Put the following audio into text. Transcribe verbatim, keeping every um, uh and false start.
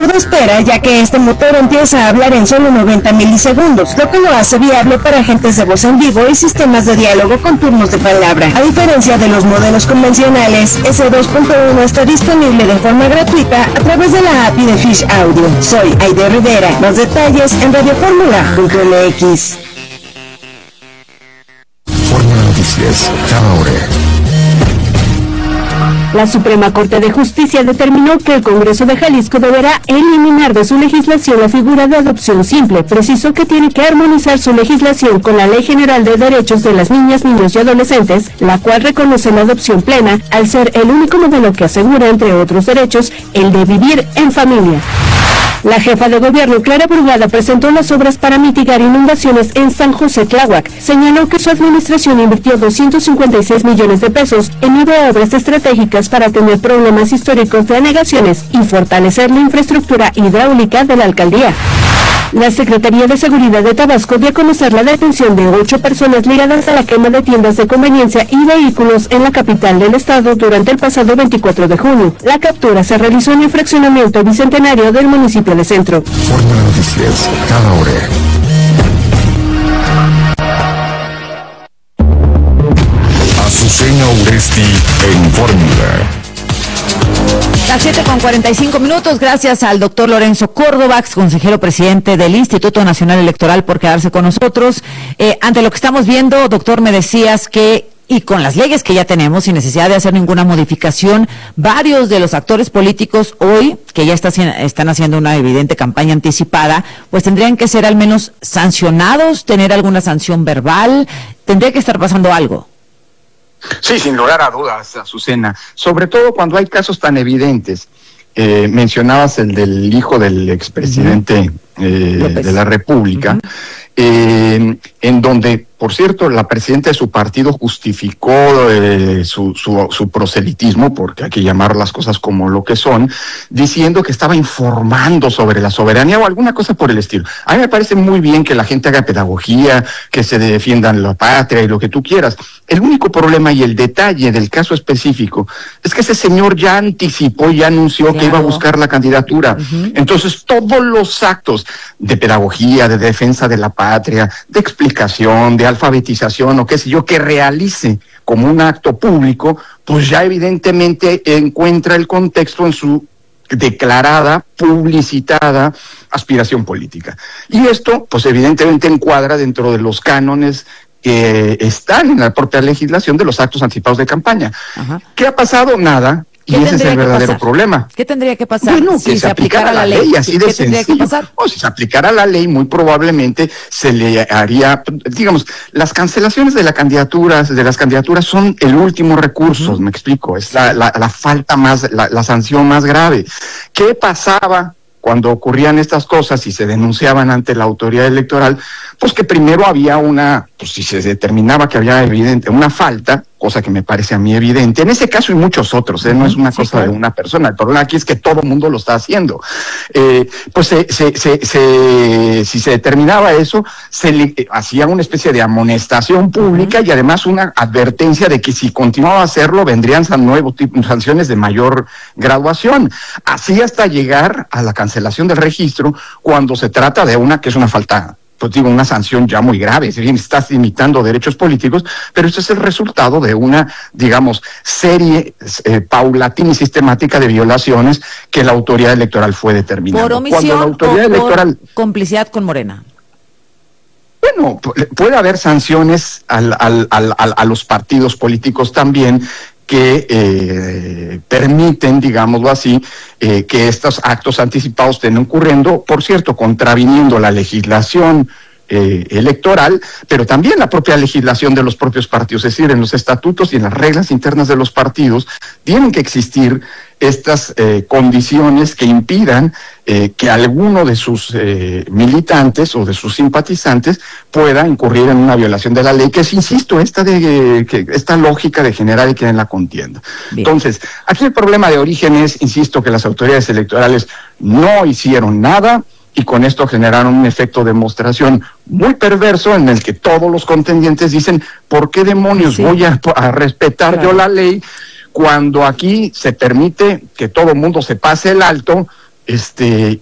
turbo espera, ya que este motor empieza a hablar en solo noventa milisegundos, lo que lo hace viable para agentes de voz en vivo y sistemas de diálogo con turnos de palabra. A diferencia de los modelos convencionales, ese dos punto uno está disponible de forma gratuita a través de la A P I de Fish Audio. Soy Aide Rivera. Más detalles en radio fórmula punto m x. Fórmula Noticias, cada hora. La Suprema Corte de Justicia determinó que el Congreso de Jalisco deberá eliminar de su legislación la figura de adopción simple. Precisó que tiene que armonizar su legislación con la Ley General de Derechos de las Niñas, Niños y Adolescentes, la cual reconoce la adopción plena al ser el único modelo que asegura, entre otros derechos, el de vivir en familia. La jefa de gobierno, Clara Brugada, presentó las obras para mitigar inundaciones en San José Tláhuac. Señaló que su administración invirtió doscientos cincuenta y seis millones de pesos en nueve obras estratégicas para atender problemas históricos de anegaciones y fortalecer la infraestructura hidráulica de la alcaldía. La Secretaría de Seguridad de Tabasco dio a conocer la detención de ocho personas ligadas a la quema de tiendas de conveniencia y vehículos en la capital del estado durante el pasado veinticuatro de junio. La captura se realizó en el fraccionamiento bicentenario del municipio de Centro. Fórmula Noticias, cada hora. Azucena Uresti en Fórmula. Las siete con cuarenta y cinco minutos, gracias al doctor Lorenzo Córdoba, ex consejero presidente del Instituto Nacional Electoral, por quedarse con nosotros. Eh, ante lo que estamos viendo, doctor, me decías que, y con las leyes que ya tenemos, sin necesidad de hacer ninguna modificación, varios de los actores políticos hoy, que ya está, están haciendo una evidente campaña anticipada, pues tendrían que ser al menos sancionados, tener alguna sanción verbal, tendría que estar pasando algo. Sí, sin lugar a dudas, Azucena, sobre todo cuando hay casos tan evidentes. Eh, mencionabas el del hijo del expresidente uh-huh. eh, de la República, uh-huh. eh, en donde, por cierto, la presidenta de su partido justificó eh, su, su, su proselitismo, porque hay que llamar las cosas como lo que son, diciendo que estaba informando sobre la soberanía o alguna cosa por el estilo. A mí me parece muy bien que la gente haga pedagogía, que se defiendan la patria y lo que tú quieras. El único problema y el detalle del caso específico es que ese señor ya anticipó, ya anunció claro. que iba a buscar la candidatura. Uh-huh. Entonces, todos los actos de pedagogía, de defensa de la patria, de explicación, de alfabetización o qué sé yo, que realice como un acto público, pues ya evidentemente encuentra el contexto en su declarada, publicitada aspiración política. Y esto, pues evidentemente encuadra dentro de los cánones que están en la propia legislación de los actos anticipados de campaña. Ajá. ¿Qué ha pasado? Nada. Y ese es el verdadero problema. ¿Qué tendría que pasar bueno, si que se, se aplicara la ley? ley así de ¿Qué tendría que pasar? O si se aplicara la ley, muy probablemente se le haría, digamos, las cancelaciones de la candidatura, de las candidaturas son el último recurso, uh-huh. me explico, es la, la, la falta más, la, la sanción más grave. ¿Qué pasaba cuando ocurrían estas cosas y se denunciaban ante la autoridad electoral? Pues que primero había una, pues si se determinaba que había evidente una falta, cosa que me parece a mí evidente, en ese caso y muchos otros, ¿eh? No es una sí, cosa claro. de una persona, el problema aquí es que todo el mundo lo está haciendo. Eh, pues se, se, se, se, si se determinaba eso, se le eh, hacía una especie de amonestación pública uh-huh. y además una advertencia de que si continuaba a hacerlo vendrían nuevos tipos sanciones de mayor graduación, así hasta llegar a la cancelación del registro cuando se trata de una que es una falta, pues digo, una sanción ya muy grave, es decir, estás limitando derechos políticos, pero eso es el resultado de una, digamos, serie eh, paulatina y sistemática de violaciones que la autoridad electoral fue determinando. ¿Por omisión la autoridad o electoral, por complicidad con Morena? Bueno, puede haber sanciones al, al, al, al, a los partidos políticos también, que eh, permiten, digámoslo así, eh, que estos actos anticipados estén ocurriendo, por cierto, contraviniendo la legislación eh, electoral, pero también la propia legislación de los propios partidos, es decir, en los estatutos y en las reglas internas de los partidos tienen que existir estas eh, condiciones que impidan eh, que alguno de sus eh, militantes o de sus simpatizantes pueda incurrir en una violación de la ley, que es, insisto, esta de que esta lógica de generar y que en la contienda. Bien. Entonces, aquí el problema de origen es, insisto, que las autoridades electorales no hicieron nada y con esto generaron un efecto de demostración muy perverso en el que todos los contendientes dicen, ¿por qué demonios sí. voy a, a respetar claro. yo la ley cuando aquí se permite que todo el mundo se pase el alto, este,